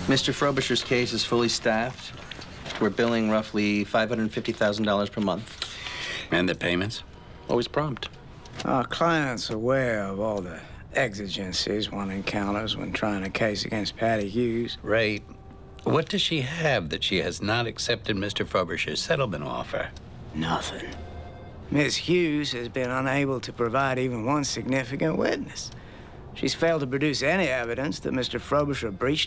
Mr. Frobisher's case is fully staffed. We're billing roughly $550,000 per month. And the payments? Always prompt. Our client's aware of all the exigencies one encounters when trying a case against Patty Hughes. Ray, what does she have that she has not accepted Mr. Frobisher's settlement offer? Nothing. Miss Hughes has been unable to provide even one significant witness. She's failed to produce any evidence that Mr. Frobisher breached